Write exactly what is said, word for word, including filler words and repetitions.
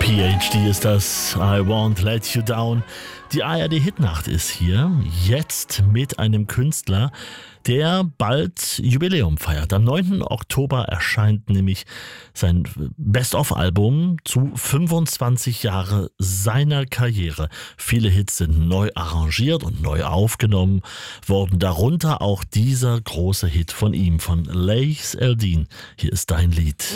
P H D ist das, I Won't Let You Down. Die A R D-Hitnacht ist hier, jetzt mit einem Künstler, der bald Jubiläum feiert. Am neunten Oktober erscheint nämlich sein Best-of-Album zu fünfundzwanzig Jahre seiner Karriere. Viele Hits sind neu arrangiert und neu aufgenommen worden, darunter auch dieser große Hit von ihm, von Laith Al-Deen. Hier ist dein Lied.